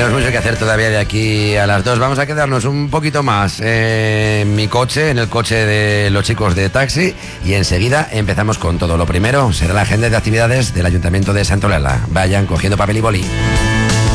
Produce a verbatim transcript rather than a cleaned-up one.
Tenemos mucho que hacer todavía de aquí a las dos. Vamos a quedarnos un poquito más en mi coche, en el coche de los chicos de taxi, y enseguida empezamos con todo. Lo primero será la agenda de actividades del Ayuntamiento de Santa Eulalia. Vayan cogiendo papel y boli.